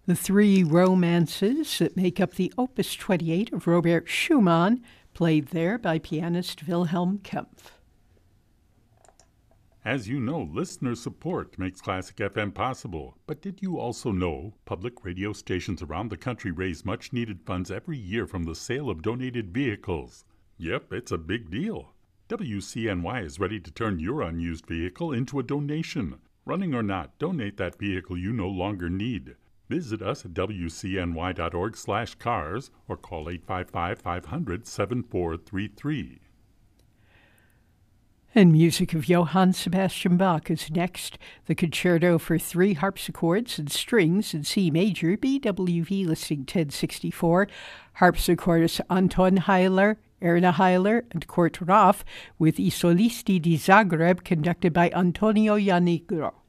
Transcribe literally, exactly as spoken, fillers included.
The three romances that make up the Opus twenty-eight of Robert Schumann, played there by pianist Wilhelm Kempff. As you know, listener support makes Classic F M possible. But did you also know public radio stations around the country raise much-needed funds every year from the sale of donated vehicles? Yep, it's a big deal. W C N Y is ready to turn your unused vehicle into a donation. Running or not, donate that vehicle you no longer need. Visit us at W C N Y dot org slash cars or call eight five five, five hundred, seven four three three. And music of Johann Sebastian Bach is next. The Concerto for Three Harpsichords and Strings in C Major, B W V listing ten sixty-four. Harpsichordist Anton Heiler, Erna Heiler, and Kurt Raff, with I Solisti di Zagreb, conducted by Antonio Ianigro.